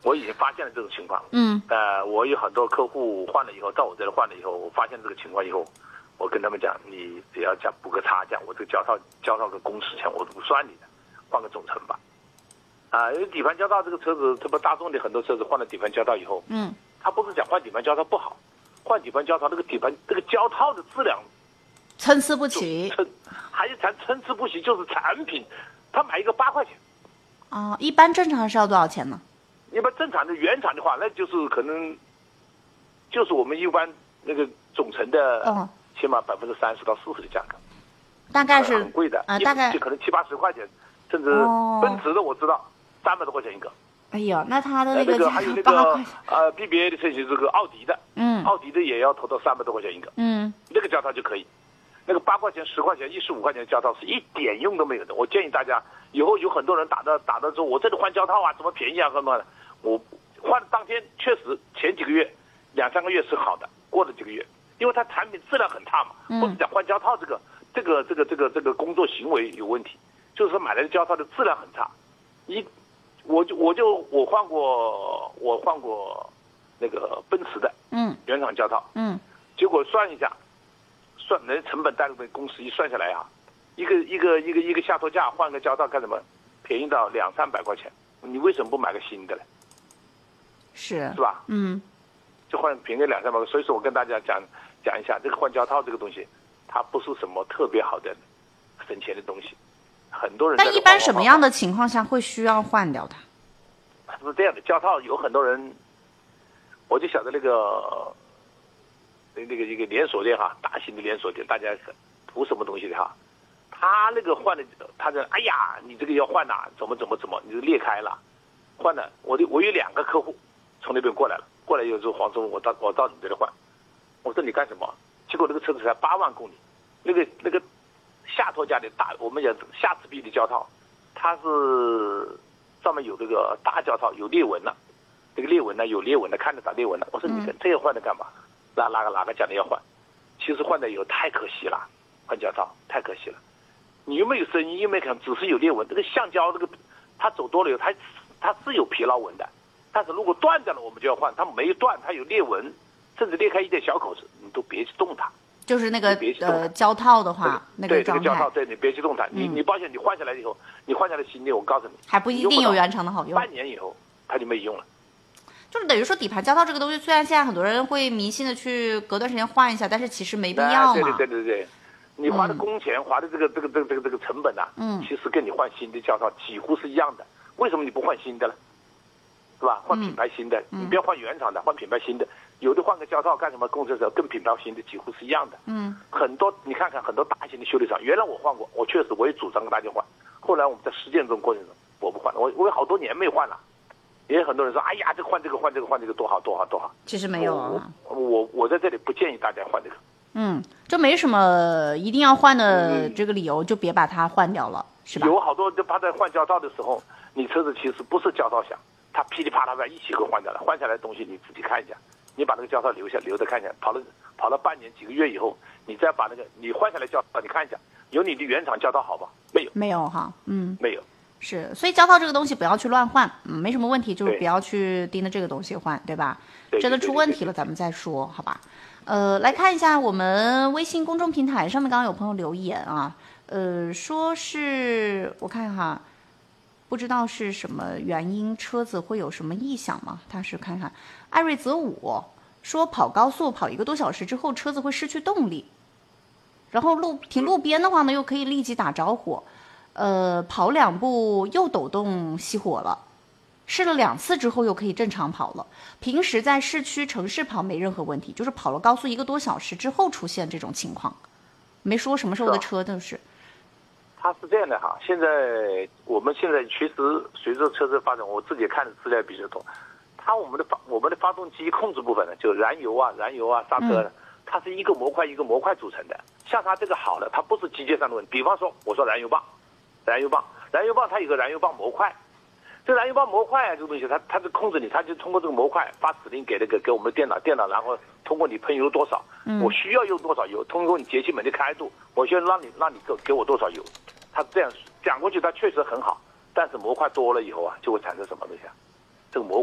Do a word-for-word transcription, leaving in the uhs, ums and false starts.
我已经发现了这种情况。 嗯， 呃，我有很多客户换了以后，到我这里换了以后，我发现这个情况以后，我跟他们讲，你只要讲补个差价，我这个胶套胶套个工时钱我都不算你的，换个总成吧。啊、呃，因为底盘胶套这个车子，特别大众的很多车子换了底盘胶套以后， 嗯， 它不是讲换底盘胶套不好，换底盘胶套那个底盘这个胶套的质量参差不齐， 参还是参参差不齐，就是产品，他买一个八块钱。 啊，一般正常是要多少钱呢？ 一般正常的原厂的话，那就是可能，就是我们一般那个总成的， 哦， 起码百分之三十到四十的价格， 大概是很贵的， 啊，大概就可能七八十块钱，甚至哦奔驰的我知道三百多块钱一个。 哎呦，那它的呃那个个还有那个八块， 呃 B B A 的车型，这个奥迪的， 嗯奥迪的也要投到三百多块钱一个， 嗯， 那个胶套就可以。那个八块钱、十块钱、一十五块钱的胶套是一点用都没有的。我建议大家以后有很多人打的打的说，我这里换胶套啊，怎么便宜啊，什么的。我换当天确实前几个月、两三个月是好的，过了几个月，因为它产品质量很差嘛，不是讲换胶套这个这个这个这个这个工作行为有问题，就是说买来的胶套的质量很差。一我就我就我换过我换过那个奔驰的嗯原厂胶套， 嗯， 结果算一下。算人成本带入的工时一算下来啊，一个一个一个一个下托架换个胶套干什么？便宜到两三百块钱，你为什么不买个新的呢？ 是是吧？ 嗯， 就换便宜两三百块，所以说我跟大家讲讲一下，这个换胶套这个东西，它不是什么特别好的省钱的东西，很多人。 但一般什么样的情况下会需要换掉它？ 是这样的，胶套有很多人，我就晓得那个。那个一个连锁店哈，大型的连锁店，大家图什么东西的哈？他那个换的，他说哎呀，你这个要换呐、啊，怎么怎么怎么，你就裂开了，换了。我的我有两个客户从那边过来了，过来以后说黄师傅，我到我到你这里换，我说你干什么？结果那个车子才八万公里，那个那个下托架的大，我们讲下齿臂的胶套，它是上面有这个大胶套有裂纹了，这个裂纹呢有裂纹的，看得到裂纹了。我说你这个换的干嘛？哪哪个哪个讲的要换，其实换的以后太可惜了，换胶套太可惜了。你有没有声音？有没有看？只是有裂纹。这个橡胶这个，它走多了以后，它它是有疲劳纹的。但是如果断掉了，我们就要换。它没断，它有裂纹，甚至裂开一点小口子，你都别去动它。 就是那个呃胶套的话，那个对这个胶套，对你别去动它。你你保险你换下来以后，你换下来新的，我告诉你， 还不一定有原厂的好用。 半年以后它就没用了。 就是等于说底盘胶套这个东西，虽然现在很多人会迷信的去隔段时间换一下，但是其实没必要嘛。 对对对对对，你花的工钱、嗯、花的这个这个这个这个这个成本啊， 嗯， 其实跟你换新的胶套几乎是一样的。为什么你不换新的呢？是吧？换品牌新的， 嗯、 你不要换原厂的，换品牌新的。有的换个胶套干什么？工程师跟品牌新的几乎是一样的。 嗯， 很多你看看很多大型的修理厂，原来我换过，我确实我也主张跟大家换。后来我们在实践中过程中，我不换了，我我有好多年没换了。也有很多人说，哎呀，这换这个换这个换这个多好多好多好。 其实没有啊。 我我我在这里不建议大家换这个。 嗯，就没什么一定要换的这个理由，嗯、就别把它换掉了，是吧？ 有好多就他在换胶套的时候，你车子其实不是胶套响，它噼里啪啦的一起给换掉了。换下来的东西你自己看一下，你把那个胶套留下留着看一下，跑了跑了半年几个月以后，你再把那个你换下来胶套你看一下，有你的原厂胶套好吧？没有， 没有哈，嗯， 没有。 是，所以胶套这个东西不要去乱换，嗯，没什么问题，就是不要去盯着这个东西换，对吧？ 对真的出问题了，咱们再说，好吧？呃，来看一下我们微信公众平台上面，刚刚有朋友留言啊，呃，说是我看哈，不知道是什么原因，车子会有什么异响吗？他是看看艾瑞泽五说跑高速跑一个多小时之后，车子会失去动力，然后路停路边的话呢，又可以立即打着火。呃，跑两步又抖动熄火了，试了两次之后又可以正常跑了。平时在市区、城市跑没任何问题，就是跑了高速一个多小时之后出现这种情况，没说什么时候的车都是。 它是这样的哈，现在我们现在其实随着车子发展，我自己看的资料比较多。它我们的发我们的发动机控制部分呢，就燃油啊、燃油啊、刹车，嗯、它是一个模块一个模块组成的。像它这个好了，它不是机械上的问题。比方说，我说燃油棒。燃油棒，燃油棒它有个燃油棒模块，这燃油棒模块啊，这个东西它它是控制你，它就通过这个模块发指令给那个给我们的电脑，电脑然后通过你喷油多少，嗯、我需要用多少油，通过你节气门的开度，我需要让你让你给给我多少油，它这样讲过去它确实很好，但是模块多了以后啊，就会产生什么东西啊？这个模